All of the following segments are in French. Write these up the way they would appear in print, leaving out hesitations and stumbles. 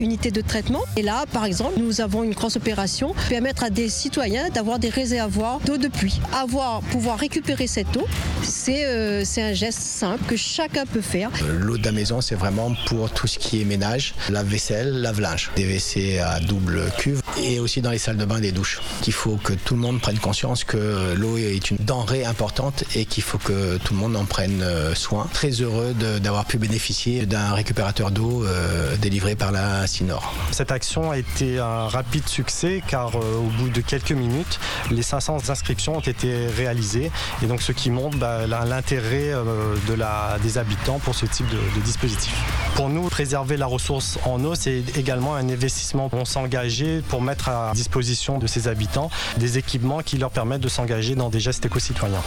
unité de traitement. Et là, par exemple, nous avons une grosse opération pour permettre à des citoyens d'avoir des réservoirs d'eau de pluie. Pouvoir récupérer cette eau, c'est un geste simple que chacun peut faire. L'eau de la maison, c'est vraiment pour tout ce qui est ménage, lave-vaisselle, lave-linge. Des WC à double cuve et aussi dans les salles de bain, des douches. Il faut que tout le monde prenne conscience que l'eau est une denrée importante et qu'il faut que tout le monde en prenne soin. Très heureux d'avoir pu bénéficier d'un récupérateur d'eau délivré par la Sinor. Cette action a été un rapide succès car au bout de quelques minutes, les 500 inscriptions ont été réalisées et donc ce qui montre l'intérêt des habitants pour ce type de dispositif. Pour nous, préserver la ressource en eau, c'est également un investissement. On s'est engagé pour mettre à disposition de ces habitants des équipements qui leur permettent de s'engager dans des gestes éco-citoyens.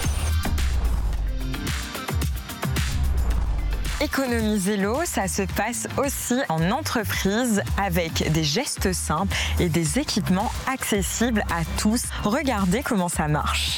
Économiser l'eau, ça se passe aussi en entreprise avec des gestes simples et des équipements accessibles à tous. Regardez comment ça marche.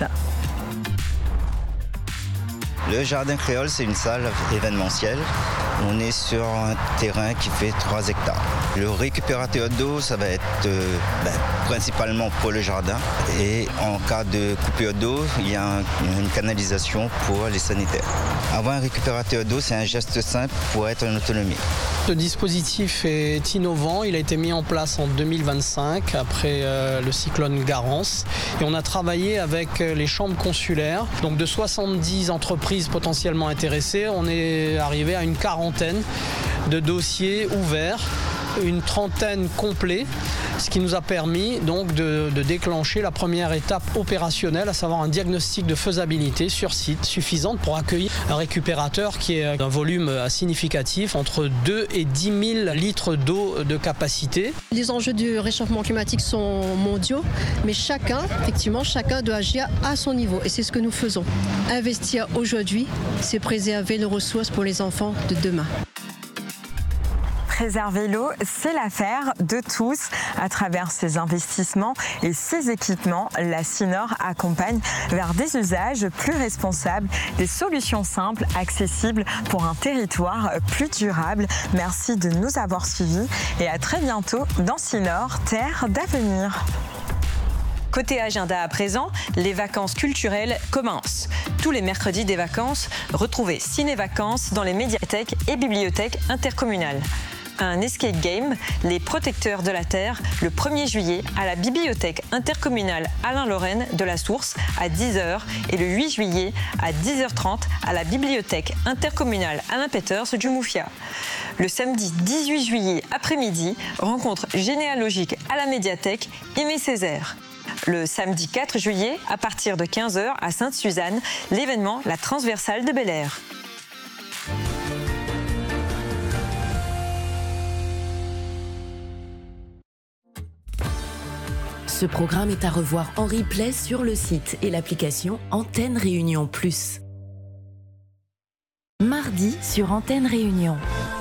Le Jardin Créole, c'est une salle événementielle. On est sur un terrain qui fait 3 hectares. Le récupérateur d'eau, ça va être principalement pour le jardin. Et en cas de coupure d'eau, il y a une canalisation pour les sanitaires. Avoir un récupérateur d'eau, c'est un geste simple pour être en autonomie. Le dispositif est innovant. Il a été mis en place en 2025 après le cyclone Garance. Et on a travaillé avec les chambres consulaires. Donc de 70 entreprises potentiellement intéressées, on est arrivé à une quarantaine de dossiers ouverts, une trentaine complets, ce qui nous a permis donc de déclencher la première étape opérationnelle, à savoir un diagnostic de faisabilité sur site suffisante pour accueillir un récupérateur qui est d'un volume significatif, entre 2 et 10 000 litres d'eau de capacité. Les enjeux du réchauffement climatique sont mondiaux, mais chacun doit agir à son niveau et c'est ce que nous faisons. Investir aujourd'hui, c'est préserver les ressources pour les enfants de demain. Préserver l'eau, c'est l'affaire de tous. À travers ces investissements et ces équipements, la Sinor accompagne vers des usages plus responsables, des solutions simples, accessibles pour un territoire plus durable. Merci de nous avoir suivis et à très bientôt dans Sinor, terre d'avenir. Côté agenda à présent, les vacances culturelles commencent. Tous les mercredis des vacances, retrouvez Ciné-Vacances dans les médiathèques et bibliothèques intercommunales. Un escape game, Les Protecteurs de la Terre, le 1er juillet à la bibliothèque intercommunale Alain-Lorraine de la Source à 10h et le 8 juillet à 10h30 à la bibliothèque intercommunale Alain Peters du Moufia. Le samedi 18 juillet après-midi, rencontre généalogique à la médiathèque Aimé Césaire. Le samedi 4 juillet, à partir de 15h à Sainte-Suzanne, l'événement La Transversale de Bel-Air. Ce programme est à revoir en replay sur le site et l'application Antenne Réunion Plus. Mardi sur Antenne Réunion.